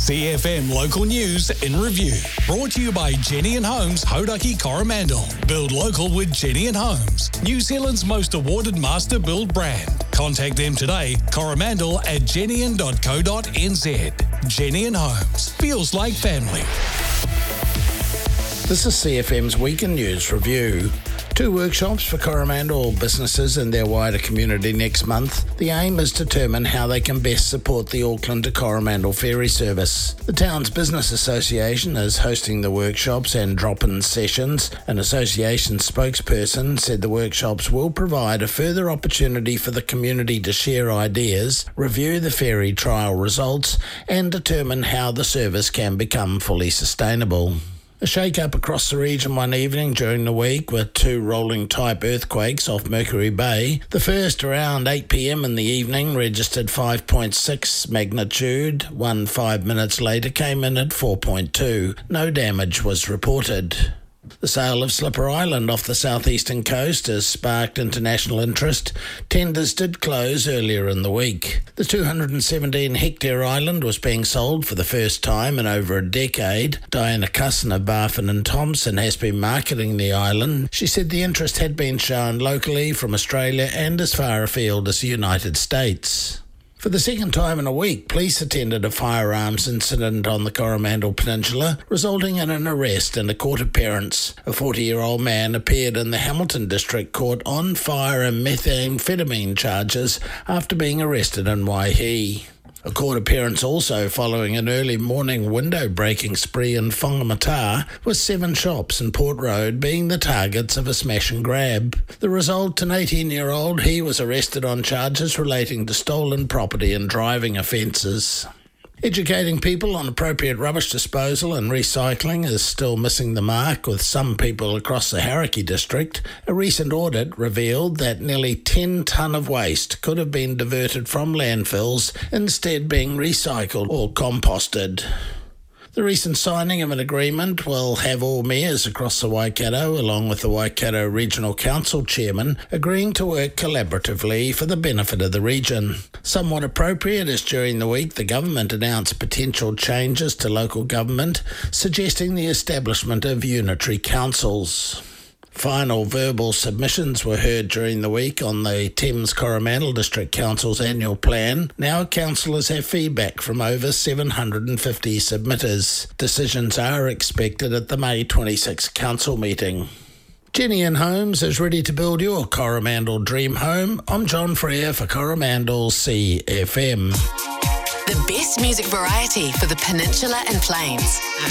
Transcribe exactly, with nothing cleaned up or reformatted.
C F M Local News in Review. Brought to you by Jenny and Homes, Hauraki, Coromandel. Build local with Jenny and Homes, New Zealand's most awarded master build brand. Contact them today, Coromandel at jenny dot co dot n z. Jenny and Homes, feels like family. This is C F M's Weekend News Review. Two workshops for Coromandel businesses and their wider community next month. The aim is to determine how they can best support the Auckland to Coromandel ferry service. The town's business association is hosting the workshops and drop-in sessions. An association spokesperson said the workshops will provide a further opportunity for the community to share ideas, review the ferry trial results, and determine how the service can become fully sustainable. A shake-up across the region one evening during the week with two rolling-type earthquakes off Mercury Bay. The first around eight p.m. in the evening registered five point six magnitude. One five minutes later came in at four point two. No damage was reported. The sale of Slipper Island off the southeastern coast has sparked international interest. Tenders did close earlier in the week. The two hundred seventeen hectare island was being sold for the first time in over a decade. Diana Cusson of Barfin and Thompson has been marketing the island. She said the interest had been shown locally from Australia and as far afield as the United States. For the second time in a week, police attended a firearms incident on the Coromandel Peninsula, resulting in an arrest and a court appearance. A forty-year-old man appeared in the Hamilton District Court on fire and methamphetamine charges after being arrested in Waihi. A court appearance also following an early morning window-breaking spree in Whangamata, with seven shops in Port Road being the targets of a smash and grab. The result, an eighteen-year-old, he was arrested on charges relating to stolen property and driving offences. Educating people on appropriate rubbish disposal and recycling is still missing the mark with some people across the Hauraki district. A recent audit revealed that nearly ten tonne of waste could have been diverted from landfills, instead being recycled or composted. The recent signing of an agreement will have all mayors across the Waikato, along with the Waikato Regional Council Chairman, agreeing to work collaboratively for the benefit of the region. Somewhat appropriate as during the week the government announced potential changes to local government, suggesting the establishment of unitary councils. Final verbal submissions were heard during the week on the Thames Coromandel District Council's annual plan. Now councillors have feedback from over seven hundred fifty submitters. Decisions are expected at the May twenty-sixth council meeting. Jenny and Homes is ready to build your Coromandel dream home. I'm John Frere for Coromandel C F M. The best music variety for the Peninsula and Plains.